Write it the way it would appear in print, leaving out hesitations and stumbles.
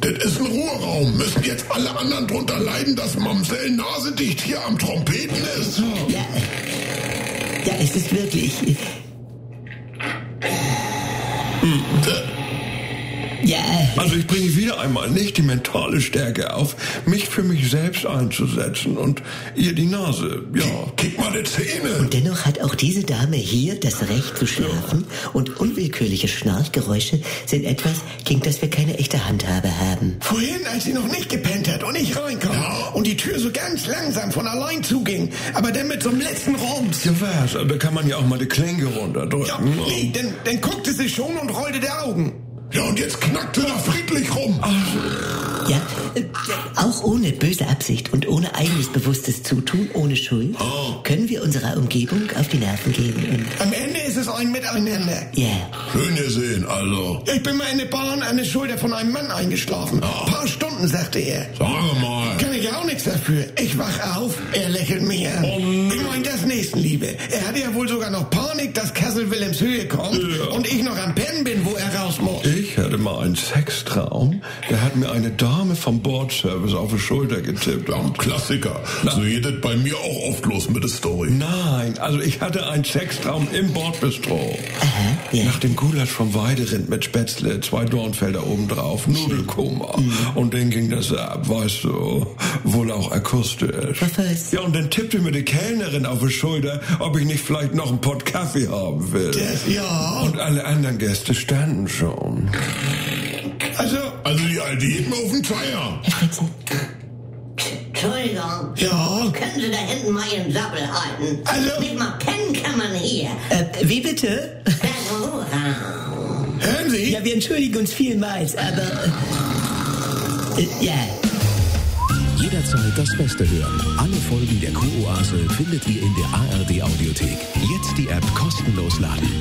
Das ist ein Ruheraum. Müssen jetzt alle anderen drunter leiden, dass Mamsell nasedicht hier am Trompeten ist? Ja, ist es wirklich. Ja. Also ich bringe wieder einmal nicht die mentale Stärke auf, mich für mich selbst einzusetzen und ihr die Nase, Kick mal die Zähne. Und dennoch hat auch diese Dame hier das Recht zu schlafen und unwillkürliche Schnarchgeräusche sind etwas, gegen das wir keine echte Handhabe haben. Vorhin, als sie noch nicht gepennt hat und ich reinkam und die Tür so ganz langsam von allein zuging, aber dann mit so einem letzten Rums. Ja was, da kann man ja auch mal die Klinke runterdrücken. Ja, nee, dann guckte sie schon und rollte die Augen. Ja, und jetzt knackt sie da friedlich rum. Ja, auch ohne böse Absicht und ohne eigenes bewusstes Zutun, ohne Schuld, können wir unserer Umgebung auf die Nerven gehen. Und Am Ende ist es ein Miteinander. ja. Schön gesehen, also. Ich bin mal in der Bahn an der Schulter von einem Mann eingeschlafen. Paar Stunden, sagte er. Sage mal. Kann ich ja auch nichts dafür. Ich wach auf, er lächelt mich an. Ich meine, das Nächstenliebe. Er hatte ja wohl sogar noch Panik, dass Kassel Wilhelmshöhe kommt und ich noch am Pennen bin, wo er raus muss. Ich hatte mal einen Sextraum, da hat mir eine Dame vom Bordservice auf die Schulter getippt. Klassiker. So geht das bei mir auch oft los mit der Story. Nein, also ich hatte einen Sextraum im Bordbistro. Ja. Nach dem Gulasch vom Weiderind mit Spätzle, 2 Dornfelder obendrauf, Nudelkoma. Und dann ging das ab, weißt du, wohl auch akustisch. Was? Ja, und dann tippte mir die Kellnerin auf die Schulter, ob ich nicht vielleicht noch einen Pott Kaffee haben will. Ja. Und alle anderen Gäste standen schon. Also, Die Alte geht mir auf den Zeier. Herr Fritzen. Entschuldigung. ja. Können Sie da hinten mal Ihren Sabbel halten? Also- Nicht mal pennen kann man hier. Wie bitte? Hören Sie? Ja, wir entschuldigen uns vielmals, aber ja. Jederzeit das Beste hören. Alle Folgen der Q-Oase findet ihr in der ARD Audiothek. Jetzt die App kostenlos laden.